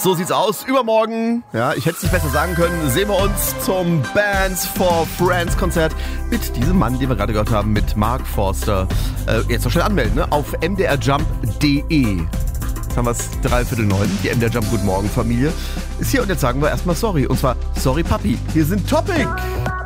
So sieht's aus. Übermorgen, ja, ich hätte es nicht besser sagen können, sehen wir uns zum Bands for Friends Konzert mit diesem Mann, den wir gerade gehört haben, mit Mark Forster. Jetzt noch schnell anmelden, ne? Auf mdrjump.de. Jetzt haben wir es 8:45. Die MDR Jump Guten Morgen Familie ist hier und jetzt sagen wir erstmal sorry. Und zwar sorry Papi. Hier sind Topic.